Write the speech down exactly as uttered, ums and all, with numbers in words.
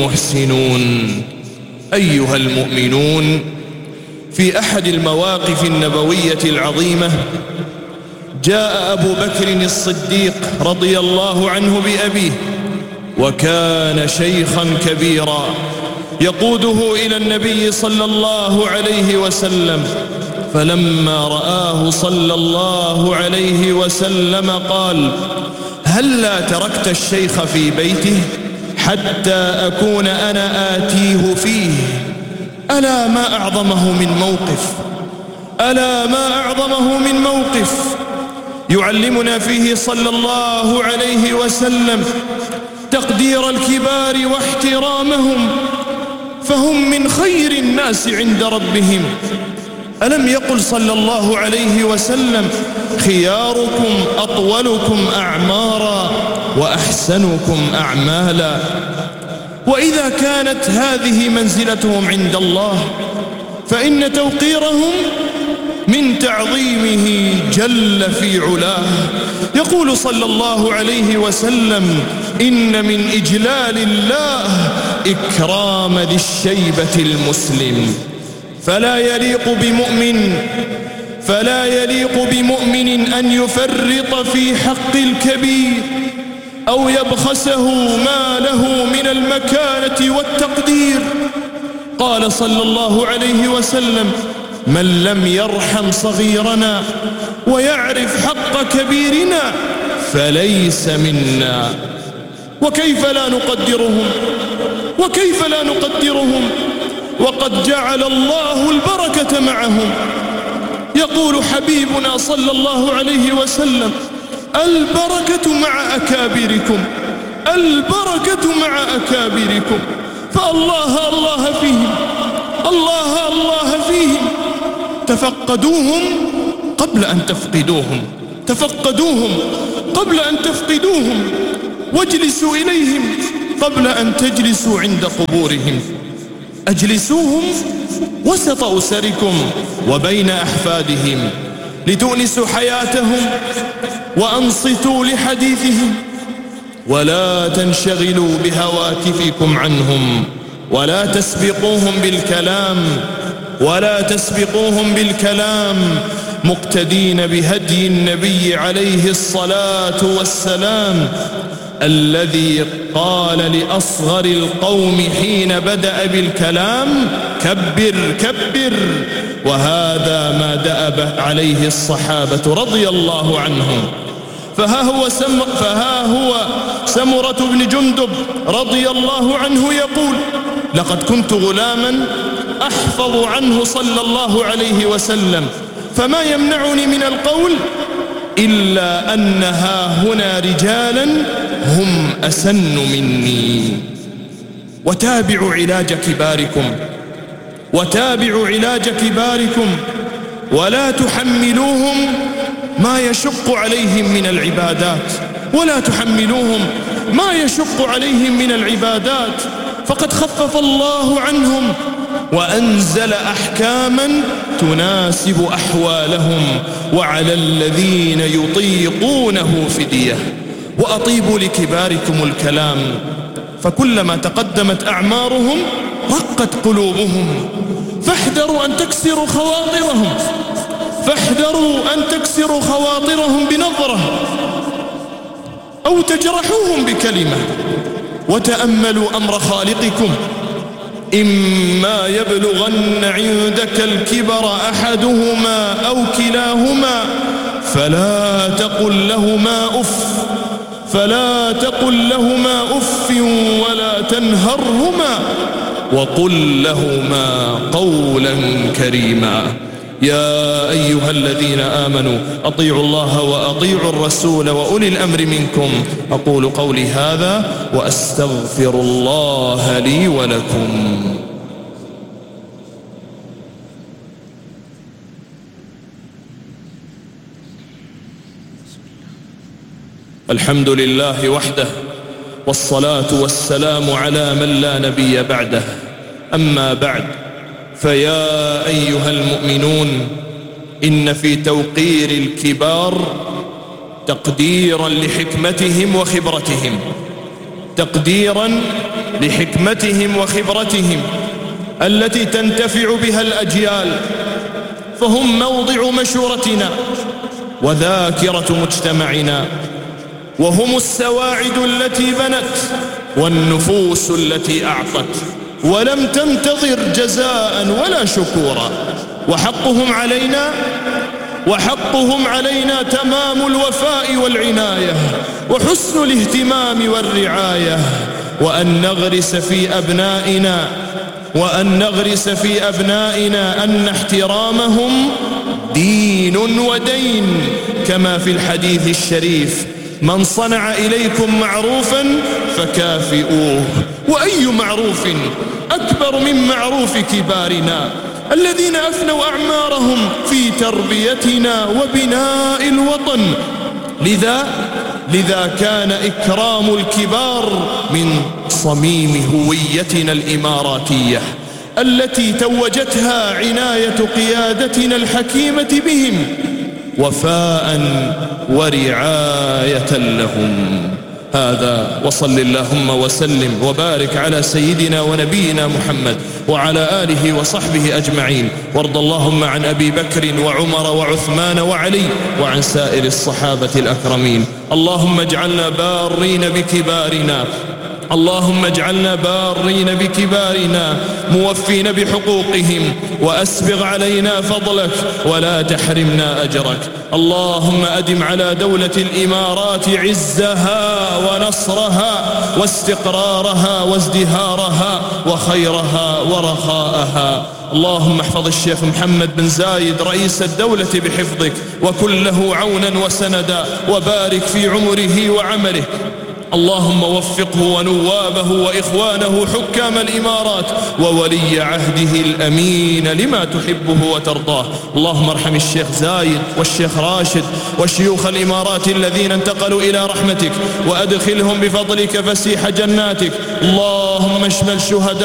محسنون. أيها المؤمنون، في أحد المواقف النبوية العظيمة جاء أبو بكر الصديق رضي الله عنه بأبيه، وكان شيخا كبيرا يقوده إلى النبي صلى الله عليه وسلم، فلما رآه صلى الله عليه وسلم قال: هلا تركت الشيخ في بيته حتى أكون أنا آتيه فيه؟ ألا ما أعظمه من موقف، ألا ما أعظمه من موقف يعلمنا فيه صلى الله عليه وسلم تقدير الكبار واحترامهم، فهم من خير الناس عند ربهم. ألم يقل صلى الله عليه وسلم: خياركم أطولكم أعمارا وأحسنكم أعمالا؟ وإذا كانت هذه منزلتهم عند الله، فإن توقيرهم من تعظيمه جل في علاه. يقول صلى الله عليه وسلم: إن من إجلال الله إكرام ذي الشيبة المسلم، فلا يليق بمؤمن فلا يليق بمؤمن أن يفرط في حق الكبير أو يبخسه ما له من المكانة والتقدير. قال صلى الله عليه وسلم: من لم يرحم صغيرنا ويعرف حق كبيرنا فليس منا. وكيف لا نقدرهم وكيف لا نقدرهم وقد جعل الله البركة معهم. يقول حبيبنا صلى الله عليه وسلم: البركة مع أكابركم، البركة مع أكابركم. فالله الله فيهم، الله الله فيهم. تفقدوهم قبل أن تفقدوهم، تفقدوهم قبل أن تفقدوهم، واجلسوا إليهم قبل أن تجلسوا عند قبورهم. أجلسوهم وسط أسركم وبين أحفادهم لتؤنسوا حياتهم وأنصتوا لحديثهم، ولا تنشغلوا بهواتفكم عنهم، ولا تسبقوهم بالكلام ولا تسبقوهم بالكلام مقتدين بهدي النبي عليه الصلاة والسلام الذي قال لأصغر القوم حين بدأ بالكلام: كبر كبر. وهذا ما دأب عليه الصحابة رضي الله عنهم. فها هو, سم فها هو سمرة بن جندب رضي الله عنه يقول: لقد كنت غلاما أحفظ عنه صلى الله عليه وسلم، فما يمنعني من القول إلا أن ها هنا رجالا هم أسن مني. وتابعوا علاج كباركم وتابعوا علاج كباركم ولا تحملوهم ما يشق عليهم من العبادات ولا تحملوهم ما يشق عليهم من العبادات فقد خفف الله عنهم وأنزل أحكاما تناسب أحوالهم، وعلى الذين يطيقونه فدية. وأطيبوا لكباركم الكلام، فكلما تقدمت أعمارهم رقت قلوبهم، فاحذروا أن تكسروا خواطرهم فاحذروا أن تكسروا خواطرهم بنظرة أو تجرحوهم بكلمة. وتأملوا أمر خالقكم: إما يبلغن عندك الكبر أحدهما أو كلاهما فلا تقل لهما أف فلا تقل لهما أف ولا تنهرهما وقل لهما قولا كريما. يا أيها الذين آمنوا أطيعوا الله وأطيعوا الرسول وأولي الأمر منكم. أقول قولي هذا وأستغفر الله لي ولكم. الحمد لله وحده، والصلاة والسلام على من لا نبي بعده. أما بعد، فيا أيها المؤمنون، إن في توقير الكبار تقديرا لحكمتهم وخبرتهم، تقديرا لحكمتهم وخبرتهم التي تنتفع بها الأجيال، فهم موضع مشورتنا وذاكرة مجتمعنا، وهم السواعد التي بنت والنفوس التي أعطت ولم تنتظر جزاء ولا شكورا. وحقهم علينا وحقهم علينا تمام الوفاء والعناية وحسن الاهتمام والرعاية، وأن نغرس في أبنائنا وأن نغرس في أبنائنا أن احترامهم دين ودين، كما في الحديث الشريف: من صنع إليكم معروفا فكافئوه. وأي معروف أكبر من معروف كبارنا الذين أفنوا أعمارهم في تربيتنا وبناء الوطن. لذا لذا كان إكرام الكبار من صميم هويتنا الإماراتية التي توجتها عناية قيادتنا الحكيمة بهم وفاء ورعاية لهم. هذا، وصل اللهم وسلم وبارك على سيدنا ونبينا محمد وعلى آله وصحبه أجمعين، وارض اللهم عن أبي بكر وعمر وعثمان وعلي وعن سائر الصحابة الأكرمين. اللهم اجعلنا بارين بكبارنا اللهم اجعلنا بارين بكبارنا موفين بحقوقهم، وأسبغ علينا فضلك ولا تحرمنا أجرك. اللهم أدم على دولة الإمارات عزها ونصرها واستقرارها وازدهارها وخيرها ورخاءها. اللهم احفظ الشيخ محمد بن زايد رئيس الدولة بحفظك، وكن له عونا وسندا، وبارك في عمره وعمله. اللهم وفقه ونوابه وإخوانه حكام الإمارات وولي عهده الأمين لما تحبه وترضاه. اللهم ارحم الشيخ زايد والشيخ راشد وشيوخ الإمارات الذين انتقلوا إلى رحمتك، وأدخلهم بفضلك فسيح جناتك. اللهم اشمل شهداء